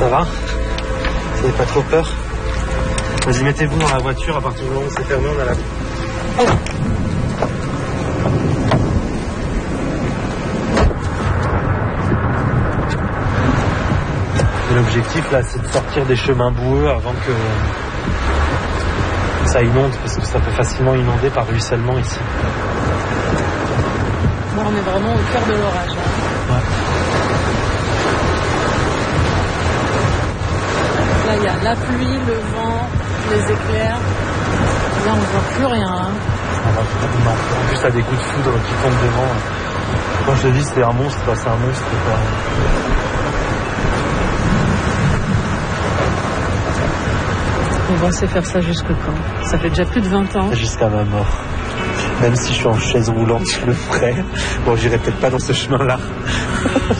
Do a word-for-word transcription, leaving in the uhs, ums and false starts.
Ça va? Vous n'avez pas trop peur? Vas-y, mettez-vous dans la voiture, à partir du moment où c'est fermé, on a la... Oh. Et l'objectif là, c'est de sortir des chemins boueux avant que ça inonde, parce que ça peut facilement inonder par ruissellement ici. Bon, on est vraiment au cœur de l'orage. Hein. Ouais. Là, il y a la pluie, le vent, les éclairs. Là, on ne voit plus rien. Hein. Non. En plus, t'as des coups de foudre qui tombent devant. Quand je te dis c'est un monstre, c'est un monstre. Quoi. On va se faire ça jusque quand? Ça fait déjà plus de vingt ans. Jusqu'à ma mort. Même si je suis en chaise roulante, je le ferai. Bon, j'irai peut-être pas dans ce chemin-là.